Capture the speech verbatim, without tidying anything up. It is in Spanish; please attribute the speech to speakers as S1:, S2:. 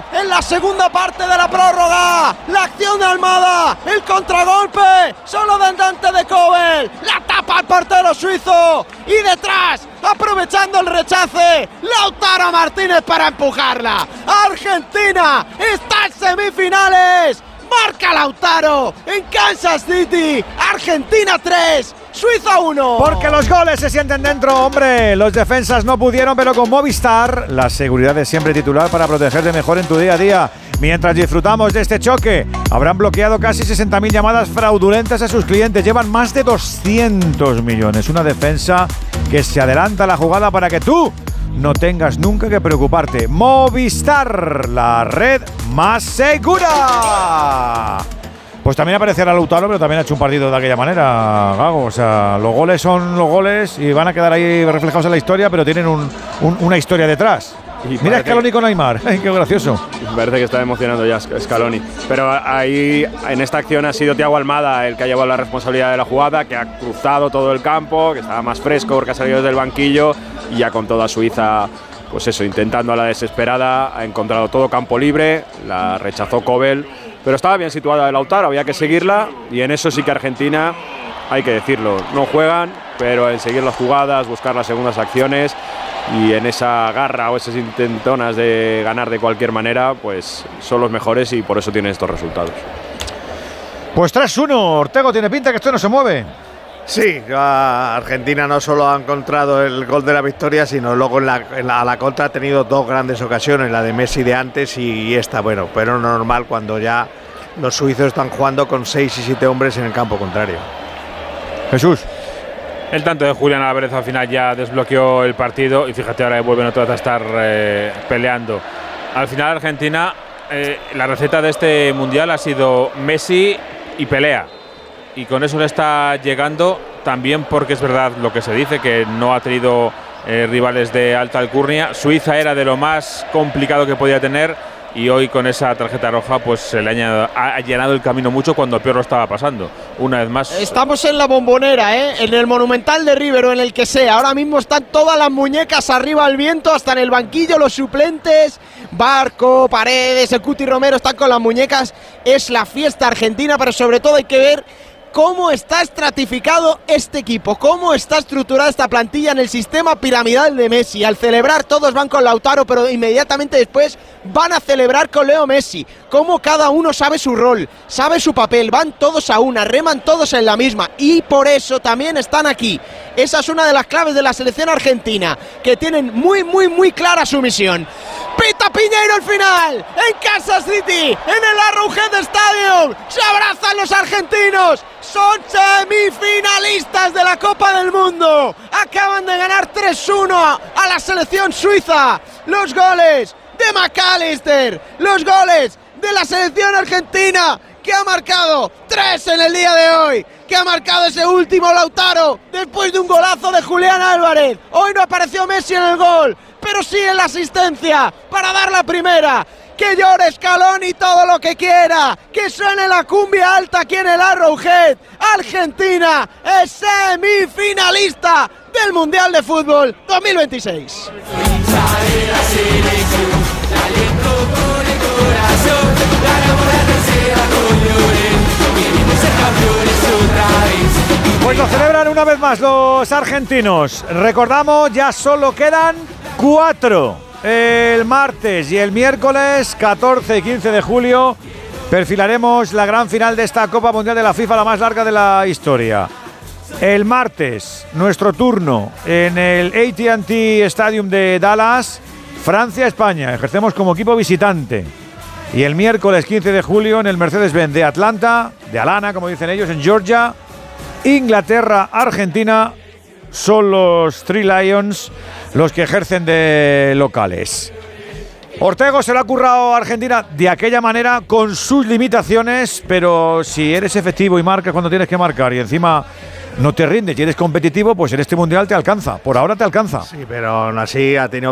S1: uno en la segunda parte de la prórroga. La acción de Almada, el contragolpe, solo de Dante de Kobel, la tapa al portero suizo y detrás, aprovechando el rechace, Lautaro Martínez para empujarla. Argentina está en semifinales. Marca Lautaro en Kansas City. Argentina tres, Suiza uno.
S2: Porque los goles se sienten dentro, hombre. Los defensas no pudieron, pero con Movistar la seguridad es siempre titular para protegerte mejor en tu día a día. Mientras disfrutamos de este choque, habrán bloqueado casi sesenta mil llamadas fraudulentas a sus clientes. Llevan más de doscientos millones. Una defensa que se adelanta a la jugada para que tú no tengas nunca que preocuparte. Movistar, la red más segura. Pues también aparecerá Lautaro, pero también ha hecho un partido de aquella manera, Gago. O sea, los goles son los goles y van a quedar ahí reflejados en la historia, pero tienen un, un, una historia detrás. Y mira Scaloni con Neymar, qué gracioso.
S3: Parece que está emocionando ya Scaloni. Pero ahí, en esta acción, ha sido Thiago Almada el que ha llevado la responsabilidad de la jugada, que ha cruzado todo el campo, que estaba más fresco porque ha salido desde el banquillo y ya con toda Suiza, pues eso, intentando a la desesperada, ha encontrado todo campo libre, la rechazó Kobel, pero estaba bien situada el Lautaro, había que seguirla y en eso sí que Argentina, hay que decirlo, no juegan, pero en seguir las jugadas, buscar las segundas acciones y en esa garra o esas intentonas de ganar de cualquier manera, pues son los mejores y por eso tienen estos resultados.
S2: Pues tres uno, Ortego, tiene pinta que esto no se mueve.
S4: Sí, Argentina no solo ha encontrado el gol de la victoria, sino luego en la, en la, a la contra ha tenido dos grandes ocasiones, la de Messi de antes y esta, bueno, pero normal cuando ya los suizos están jugando con seis y siete hombres en el campo contrario.
S2: Jesús.
S5: El tanto de Julián Álvarez al final ya desbloqueó el partido y fíjate, ahora vuelven otra vez a estar eh, peleando. Al final Argentina, eh, la receta de este mundial ha sido Messi y pelea. Y con eso le está llegando también porque es verdad lo que se dice, que no ha tenido eh, rivales de alta alcurnia. Suiza era de lo más complicado que podía tener y hoy con esa tarjeta roja pues se le ha llenado, ha llenado el camino mucho cuando peor lo estaba pasando. Una vez más.
S1: Estamos en la Bombonera, ¿eh? En el Monumental de River o en el que sea. Ahora mismo están todas las muñecas arriba al viento, hasta en el banquillo los suplentes. Barco, Paredes, el Cuti Romero están con las muñecas. Es la fiesta argentina, pero sobre todo hay que ver cómo está estratificado este equipo, cómo está estructurada esta plantilla en el sistema piramidal de Messi. Al celebrar todos van con Lautaro, pero inmediatamente después van a celebrar con Leo Messi. Cómo cada uno sabe su rol, sabe su papel, van todos a una, reman todos en la misma y por eso también están aquí. Esa es una de las claves de la selección argentina, que tienen muy, muy, muy clara su misión. Pita Piñeiro el final, en Kansas City, en el Arrowhead Stadium, se abrazan los argentinos, son semifinalistas de la Copa del Mundo, acaban de ganar tres uno a, a la selección suiza, los goles de McAllister, los goles de la selección argentina, que ha marcado tres en el día de hoy, que ha marcado ese último Lautaro, después de un golazo de Julián Álvarez. Hoy no apareció Messi en el gol, pero sí en la asistencia para dar la primera. Que llore Scaloni todo lo que quiera, que suene la cumbia alta aquí en el Arrowhead. Argentina es semifinalista del Mundial de Fútbol dos mil veintiséis.
S2: Pues lo celebran una vez más los argentinos. Recordamos, ya solo quedan cuatro. El martes y el miércoles catorce y quince de julio perfilaremos la gran final de esta Copa Mundial de la FIFA, la más larga de la historia. El martes, nuestro turno en el A T and T Stadium de Dallas, Francia-España. Ejercemos como equipo visitante. Y el miércoles quince de julio en el Mercedes-Benz de Atlanta, de Alana, como dicen ellos, en Georgia, Inglaterra-Argentina. Son los Three Lions los que ejercen de locales. Ortego se lo ha currado a Argentina de aquella manera, con sus limitaciones, pero si eres efectivo y marcas cuando tienes que marcar y encima no te rindes y eres competitivo, pues en este mundial te alcanza. Por ahora te alcanza.
S4: Sí, pero aún así ha tenido